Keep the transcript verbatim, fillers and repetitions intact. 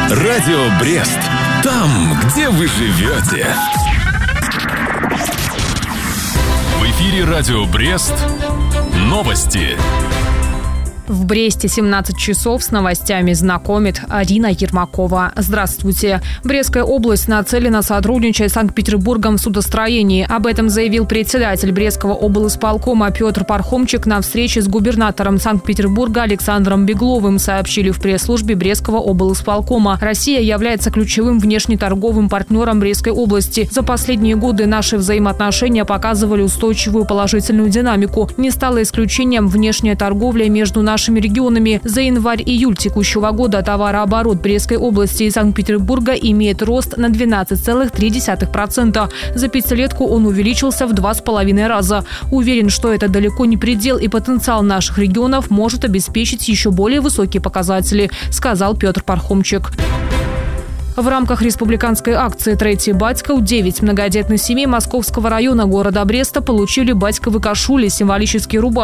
Радио Брест. Там, где вы живете. В эфире Радио Брест. Новости. В Бресте семнадцать часов с новостями знакомит Арина Ермакова. Здравствуйте. Брестская область нацелена сотрудничать с Санкт-Петербургом в судостроении. Об этом заявил председатель Брестского облисполкома Петр Пархомчик на встрече с губернатором Санкт-Петербурга Александром Бегловым, сообщили в пресс-службе Брестского облисполкома. Россия является ключевым внешнеторговым партнером Брестской области. За последние годы наши взаимоотношения показывали устойчивую положительную динамику. Не стало исключением внешняя торговля между нашими нашими регионами. За январь-июль текущего года товарооборот Брестской области и Санкт-Петербурга имеет рост на двенадцать целых три десятых процента. За пятилетку он увеличился в два с половиной раза. Уверен, что это далеко не предел, и потенциал наших регионов может обеспечить еще более высокие показатели, сказал Петр Пархомчик. В рамках республиканской акции «Третий батька» девять многодетных семей Московского района города Бреста получили батьковы кашули, символические рубашки